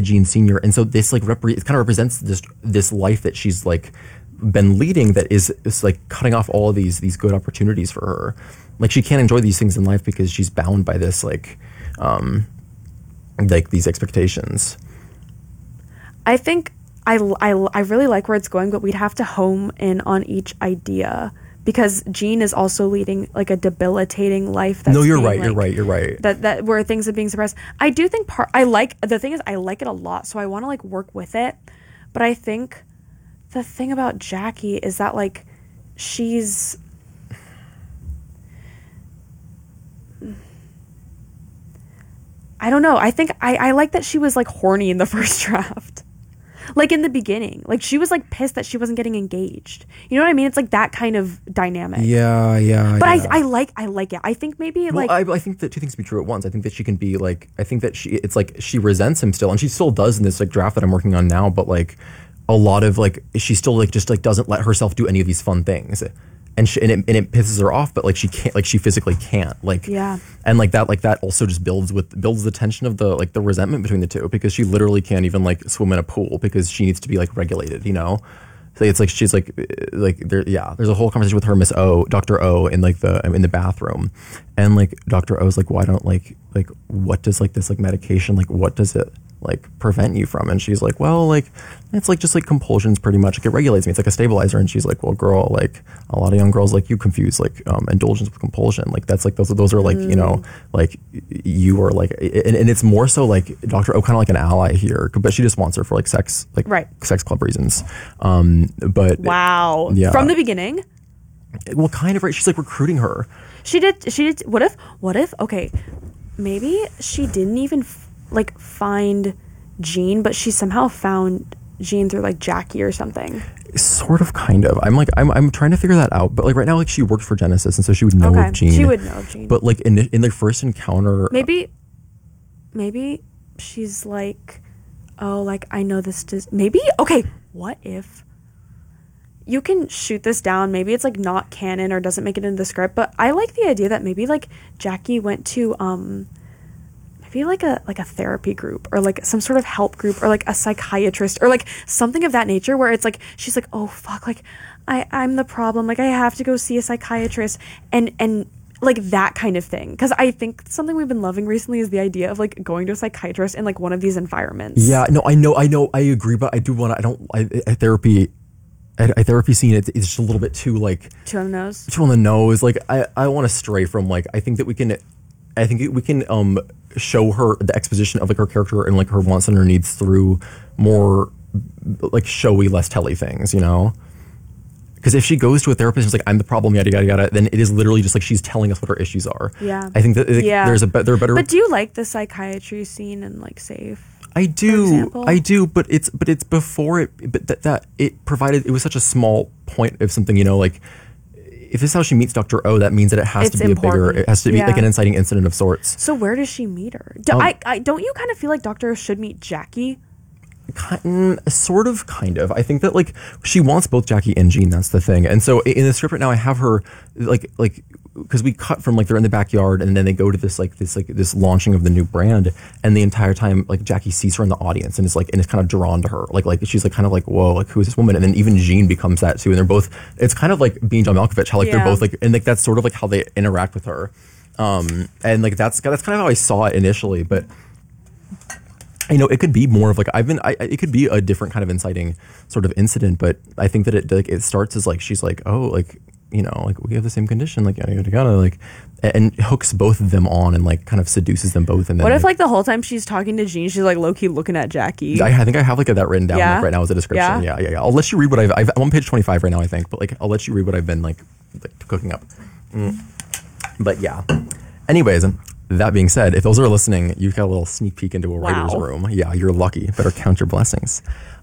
Jean Senior, and so this like it kind of represents this life that she's like been leading that is like cutting off all of these good opportunities for her. Like she can't enjoy these things in life because she's bound by this like these expectations. I think I really like where it's going, but we'd have to home in on each idea. Because Jean is also leading like a debilitating life. That's you're right. Like, you're right. That where things are being suppressed. I do think I like it a lot, so I want to like work with it. But I think the thing about Jackie is that like she's I don't know. I think I like that she was like horny in the first draft. Like in the beginning, like she was like pissed that she wasn't getting engaged. You know what I mean? It's like that kind of dynamic. Yeah. But I like it. I think maybe like I think that two things can be true at once. I think that she can be like, I think that it's like she resents him still, and she still does in this like draft that I'm working on now. But like a lot of like she still like just like doesn't let herself do any of these fun things. And it pisses her off, but like she can't, like she physically can't, like and like that also just builds the tension of the like the resentment between the two, because she literally can't even like swim in a pool because she needs to be like regulated, you know. So it's like she's like there's a whole conversation with her Miss O, Dr. O, in like in the bathroom, and like Dr. O's like, why don't like what does like this like medication, like what does it like prevent you from? And she's like, well, like it's like just like compulsions pretty much, like it regulates me, it's like a stabilizer. And she's like, well girl, like a lot of young girls like you confuse like indulgence with compulsion, like that's like those are like you know, like you are like and it's more so like Dr. O kind of like an ally here, but she just wants her for like sex, like sex club reasons. But wow, from the beginning, well kind of, right? She's like recruiting her. She did. What if okay, maybe she didn't even like find Jean, but she somehow found Jean through like Jackie or something. Sort of, kind of. I'm trying to figure that out. But like right now, like she worked for Genesis, and so she would know of Jean. She would know of Jean. But like in their first encounter, maybe she's like, oh, like I know this. Maybe okay. What if? You can shoot this down. Maybe it's like not canon or doesn't make it into the script. But I like the idea that maybe like Jackie went to maybe like a therapy group or like some sort of help group or like a psychiatrist or like something of that nature, where it's like she's like, oh fuck, like I'm the problem, like I have to go see a psychiatrist and like that kind of thing. Because I think something we've been loving recently is the idea of like going to a psychiatrist in like one of these environments. Yeah, no, I know, I agree, but I do want to. Therapy scene, it's just a little bit too like too on the nose. Like I want to stray from like I think we can show her the exposition of like her character and like her wants and her needs through more like showy, less telly things, you know. Because if she goes to a therapist and is like, I'm the problem, yada yada yada, then it is literally just like she's telling us what her issues are. Yeah, I think that there are better. But do you like the psychiatry scene in like Safe? I do, but it's before it. But that it provided, it was such a small point of something, you know, like if this is how she meets Dr. O, that means that it has to be important. It has to be like an inciting incident of sorts. So where does she meet her? Don't you kind of feel like Dr. O should meet Jackie? Sort of, kind of. I think that like she wants both Jackie and Jean. That's the thing. And so in the script right now, I have her like because we cut from like they're in the backyard and then they go to this launching of the new brand, and the entire time like Jackie sees her in the audience and is kind of drawn to her. Like she's like kind of like, whoa, like who is this woman? And then even Jean becomes that too. And they're both. It's kind of like being John Malkovich, how like they're both like, and like that's sort of like how they interact with her. And like that's kind of how I saw it initially, but. You know, it could be more of like it could be a different kind of inciting sort of incident, but I think that it starts as like she's like, oh, like, you know, like we have the same condition, like yada yada yada, like, and hooks both of them on and like kind of seduces them both. And then what if like the whole time she's talking to Jean, she's like low key looking at Jackie? I think I have like that written down like, right now as a description. Yeah. I'll let you read what I'm on page 25 right now, I think, but like I'll let you read what I've been like cooking up. But yeah. Anyways. That being said, if those are listening, you've got a little sneak peek into a writer's room. Yeah, you're lucky. Better count your blessings.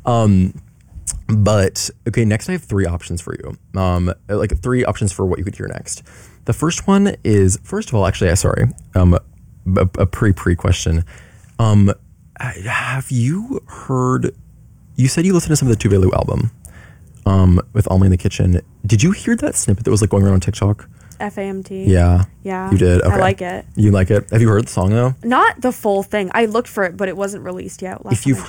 But okay, next I have 3 options for you. Like 3 options for what you could hear next. The first one is, first of all, actually, a pre question. Have you heard? You said you listened to some of the Tuvalu album, with All Me in the Kitchen. Did you hear that snippet that was like going around on TikTok? FAMT. Yeah. Yeah. You did? Okay. I like it. You like it? Have you heard the song though? Not the full thing. I looked for it, but it wasn't released yet. If you've